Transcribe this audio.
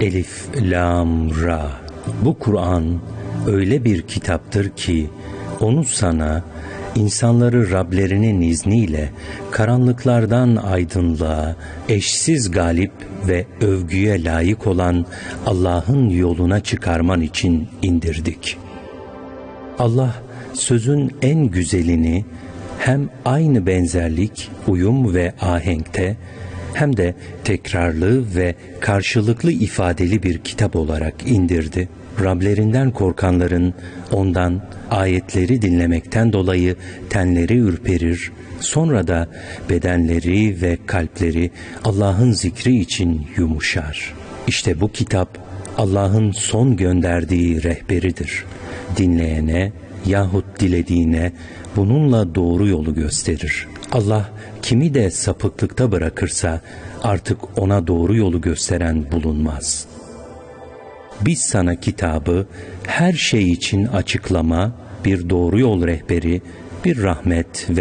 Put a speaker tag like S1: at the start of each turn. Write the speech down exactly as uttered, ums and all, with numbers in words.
S1: Elif, Lam, Ra. Bu Kur'an öyle bir kitaptır ki onu sana, insanları Rablerinin izniyle karanlıklardan aydınlığa, eşsiz galip ve övgüye layık olan Allah'ın yoluna çıkarman için indirdik. Allah sözün en güzelini hem aynı benzerlik, uyum ve ahenkte hem de tekrarlı ve karşılıklı ifadeli bir kitap olarak indirdi. Rablerinden korkanların ondan ayetleri dinlemekten dolayı tenleri ürperir, sonra da bedenleri ve kalpleri Allah'ın zikri için yumuşar. İşte bu kitap Allah'ın son gönderdiği rehberidir. Dinleyene yahut dilediğine bununla doğru yolu gösterir. Allah kimi de sapıklıkta bırakırsa artık ona doğru yolu gösteren bulunmaz. Biz sana kitabı her şey için açıklama, bir doğru yol rehberi, bir rahmet ve